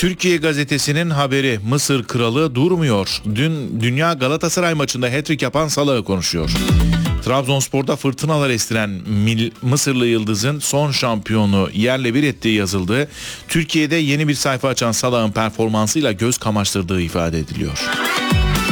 Türkiye Gazetesi'nin haberi, Mısır kralı durmuyor. Dün Dünya Galatasaray maçında hat-trick yapan Salah'ı konuşuyor. Trabzonspor'da fırtınalar estiren Mısırlı yıldızın son şampiyonu yerle bir ettiği yazıldı. Türkiye'de yeni bir sayfa açan Salah'ın performansıyla göz kamaştırdığı ifade ediliyor.